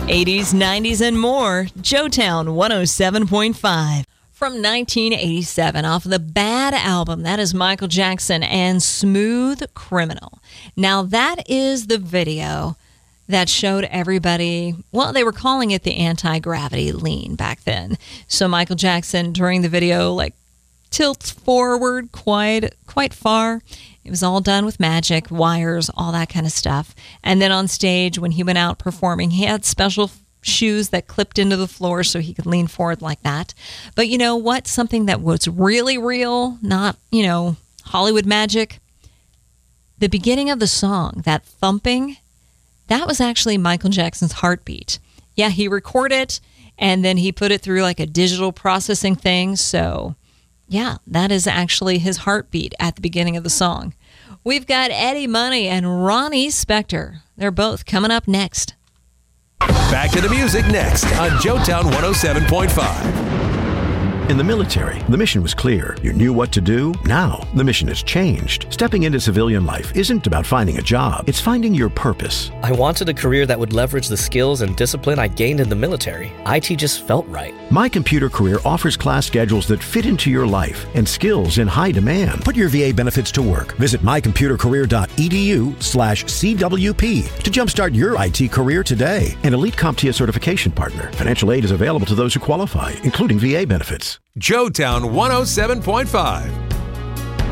80s, 90s, and more. Joetown 107.5. From 1987, off the Bad album, that is Michael Jackson and Smooth Criminal. Now, that is the video that showed everybody, well, they were calling it the anti-gravity lean back then. So Michael Jackson, during the video, like, tilts forward quite far. It was all done with magic, wires, all that kind of stuff. And then on stage, when he went out performing, he had special shoes that clipped into the floor so he could lean forward like that. But you know what? Something that was really real, not, Hollywood magic. The beginning of the song, that thumping, that was actually Michael Jackson's heartbeat. Yeah, he recorded it, and then he put it through like a digital processing thing. So, yeah, that is actually his heartbeat at the beginning of the song. We've got Eddie Money and Ronnie Spector. They're both coming up next. Back to the music next on Joetown 107.5. In the military, the mission was clear. You knew what to do. Now, the mission has changed. Stepping into civilian life isn't about finding a job. It's finding your purpose. I wanted a career that would leverage the skills and discipline I gained in the military. IT just felt right. My Computer Career offers class schedules that fit into your life and skills in high demand. Put your VA benefits to work. Visit mycomputercareer.edu/CWP to jumpstart your IT career today. An elite CompTIA certification partner. Financial aid is available to those who qualify, including VA benefits. Joetown 107.5.